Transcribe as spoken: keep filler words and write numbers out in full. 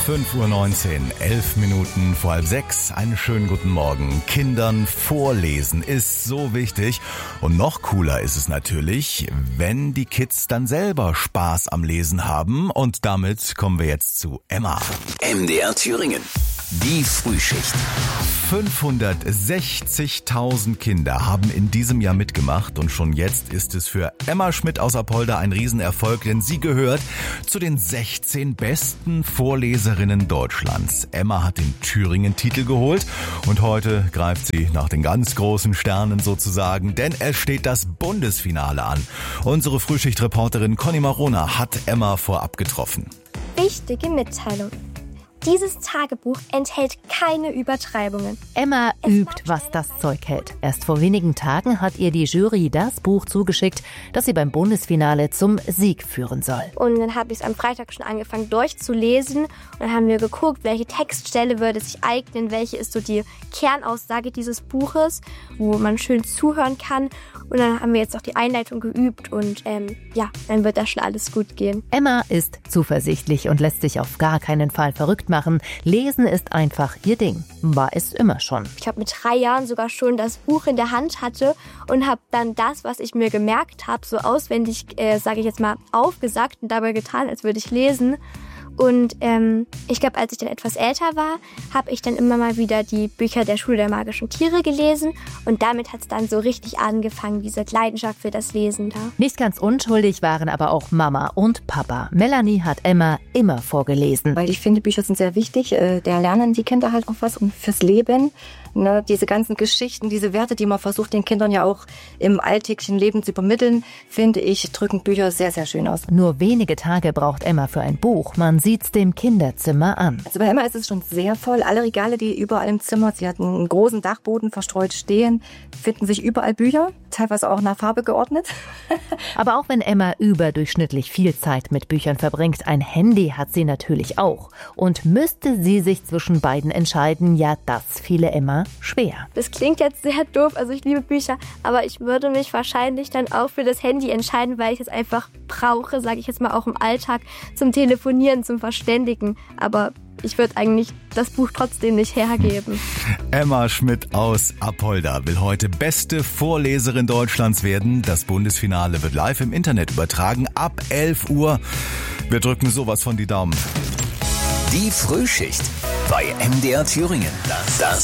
fünf Uhr neunzehn, elf Minuten vor halb sechs. Einen schönen guten Morgen. Kindern vorlesen ist so wichtig. Und noch cooler ist es natürlich, wenn die Kids dann selber Spaß am Lesen haben. Und damit kommen wir jetzt zu Emma. M D R Thüringen. Die Frühschicht. fünfhundertsechzigtausend Kinder haben in diesem Jahr mitgemacht und schon jetzt ist es für Emma Schmidt aus Apolda ein Riesenerfolg, denn sie gehört zu den sechzehn besten Vorleserinnen Deutschlands. Emma hat den Thüringen-Titel geholt und heute greift sie nach den ganz großen Sternen sozusagen, denn es steht das Bundesfinale an. Unsere Frühschicht-Reporterin Conny Marona hat Emma vorab getroffen. Wichtige Mitteilung. Dieses Tagebuch enthält keine Übertreibungen. Emma übt, was das Zeug hält. Erst vor wenigen Tagen hat ihr die Jury das Buch zugeschickt, das sie beim Bundesfinale zum Sieg führen soll. Und dann habe ich es am Freitag schon angefangen durchzulesen. Und dann haben wir geguckt, welche Textstelle würde sich eignen, welche ist so die Kernaussage dieses Buches, wo man schön zuhören kann. Und dann haben wir jetzt auch die Einleitung geübt und ähm, ja, dann wird das schon alles gut gehen. Emma ist zuversichtlich und lässt sich auf gar keinen Fall verrückt machen. Lesen ist einfach ihr Ding. War es immer schon. Ich habe mit drei Jahren sogar schon das Buch in der Hand hatte und habe dann das, was ich mir gemerkt habe, so auswendig, äh, sage ich jetzt mal, aufgesagt und dabei getan, als würde ich lesen. Und ähm, ich glaube, als ich dann etwas älter war, habe ich dann immer mal wieder die Bücher der Schule der magischen Tiere gelesen. Und damit hat es dann so richtig angefangen, diese Leidenschaft für das Lesen da. Nicht ganz unschuldig waren aber auch Mama und Papa. Melanie hat Emma immer vorgelesen. Weil ich finde, Bücher sind sehr wichtig. Da lernen die Kinder halt auch was fürs Leben. Ne, diese ganzen Geschichten, diese Werte, die man versucht, den Kindern ja auch im alltäglichen Leben zu übermitteln, finde ich, drücken Bücher sehr, sehr schön aus. Nur wenige Tage braucht Emma für ein Buch. Man sieht's dem Kinderzimmer an. Also bei Emma ist es schon sehr voll. Alle Regale, die überall im Zimmer, sie hat einen großen Dachboden verstreut stehen, finden sich überall Bücher, teilweise auch nach Farbe geordnet. Aber auch wenn Emma überdurchschnittlich viel Zeit mit Büchern verbringt, ein Handy hat sie natürlich auch. Und müsste sie sich zwischen beiden entscheiden, ja, das fiele Emma schwer. Das klingt jetzt sehr doof, also ich liebe Bücher, aber ich würde mich wahrscheinlich dann auch für das Handy entscheiden, weil ich es einfach brauche, sage ich jetzt mal auch im Alltag, zum Telefonieren, zum Verständigen. Aber ich würde eigentlich das Buch trotzdem nicht hergeben. Emma Schmidt aus Apolda will heute beste Vorleserin Deutschlands werden. Das Bundesfinale wird live im Internet übertragen ab elf Uhr. Wir drücken sowas von die Daumen. Die Frühschicht bei M D R Thüringen. Das